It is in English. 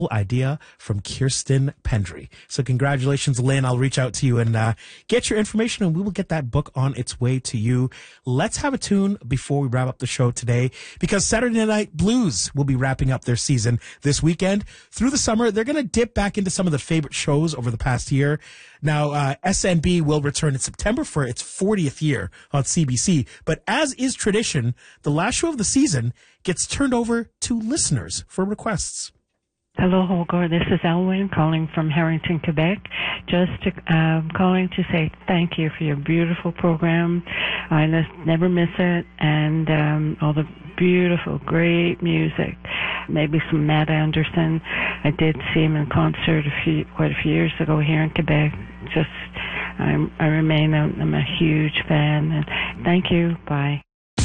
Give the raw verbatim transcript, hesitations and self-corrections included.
idea from Kirsten Pendry. So congratulations, Lynn. I'll reach out to you and uh, get your information, and we will get that book on its way to you. Let's have a tune before we wrap up the show today, because Saturday Night Blues will be wrapping up their season this weekend. Through the summer, they're going to dip back into some of the favorite shows over the past year. Now, uh, S N B will return in September for its fortieth year on C B C. But as is tradition, the last show of the season gets turned over to listeners for requests. Hello, Holger. This is Elwyn calling from Harrington, Quebec. Just to, um, calling to say thank you for your beautiful program. I never miss it, and um, all the beautiful, great music. Maybe some Matt Anderson. I did see him in concert a few, quite a few years ago here in Quebec. Just, I'm, I remain, a, I'm a huge fan. And thank you. Bye.